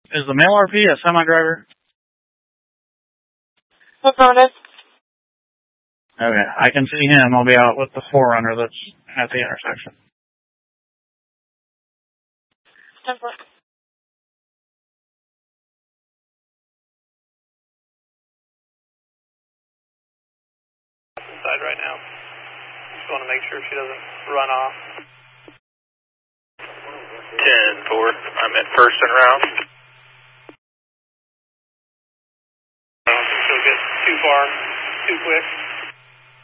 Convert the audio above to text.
Is the male RP a semi-driver? Affirmative. Okay, I can see him. I'll be out with the 4Runner that's at the intersection. 10-4. Inside right now. Just want to make sure she doesn't run off. 10-4. I'm at first and round. I don't think she'll get too far, too quick.